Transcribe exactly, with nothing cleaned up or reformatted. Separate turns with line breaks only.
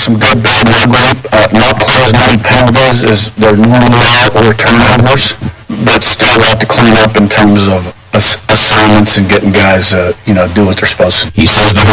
some good, bad, and ugly. Uh, not quite as many penalties as there normally are or turnovers, but still a lot to clean up in terms of ass- assignments and getting guys, uh, you know, do what they're supposed to.
He says the